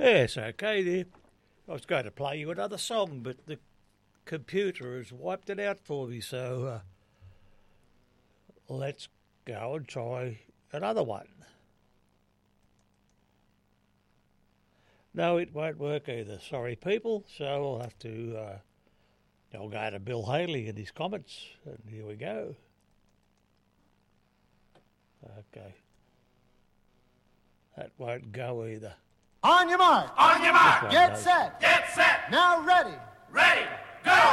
Yes, okay there. I was going to play you another song, but the computer has wiped it out for me, so let's go and try another one. No, it won't work either. Sorry, people. So I'll have to. I'll go to Bill Haley and his comments, and here we go. Okay. That won't go either. On your mark. On your mark. Get set. Get set. Now ready. Ready.